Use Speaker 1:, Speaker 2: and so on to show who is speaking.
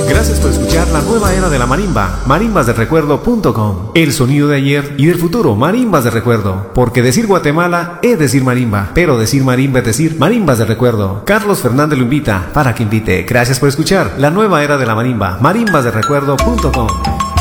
Speaker 1: Gracias por escuchar la nueva era de la marimba, marimbasdelrecuerdo.com. El sonido de ayer y del futuro, marimbas de recuerdo. Porque decir Guatemala es decir marimba, pero decir marimba es decir marimbas de recuerdo. Carlos Fernández lo invita para que invite. Gracias por escuchar la nueva era de la marimba, marimbasdelrecuerdo.com.